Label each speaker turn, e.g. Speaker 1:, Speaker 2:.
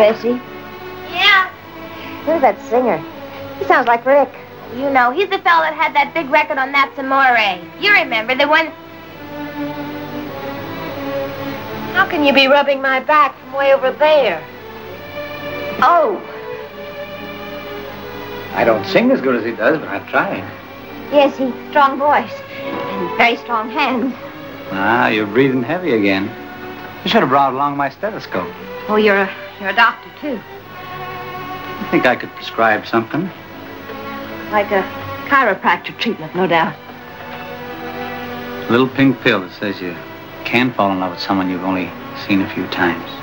Speaker 1: Bessie?
Speaker 2: Yeah.
Speaker 1: Who's that singer? He sounds like Rick.
Speaker 2: You know, he's the fellow that had that big record on That's Amore. You remember, the one...
Speaker 1: How can you be rubbing my back from way over there? Oh.
Speaker 3: I don't sing as good as he does, but I've tried.
Speaker 1: Yes, he's strong voice and very strong hands.
Speaker 3: Ah, you're breathing heavy again. I should have brought along my stethoscope.
Speaker 1: Oh, you're a doctor, too.
Speaker 3: I think I could prescribe something.
Speaker 1: Like a chiropractor treatment, no doubt.
Speaker 3: A little pink pill that says you can fall in love with someone you've only seen a few times.